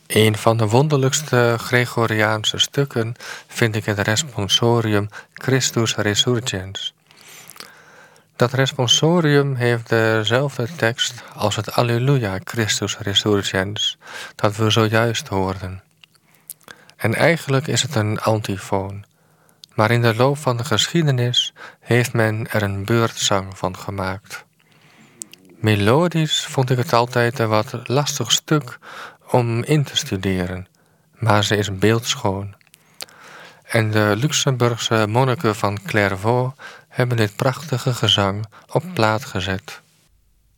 Een van de wonderlijkste Gregoriaanse stukken vind ik het responsorium Christus Resurgens. Dat responsorium heeft dezelfde tekst als het Alleluia Christus Resurgens dat we zojuist hoorden. En eigenlijk is het een antifoon. Maar in de loop van de geschiedenis heeft men er een beurtzang van gemaakt. Melodisch vond ik het altijd een wat lastig stuk om in te studeren, maar ze is beeldschoon. En de Luxemburgse monniken van Clairvaux hebben dit prachtige gezang op plaat gezet.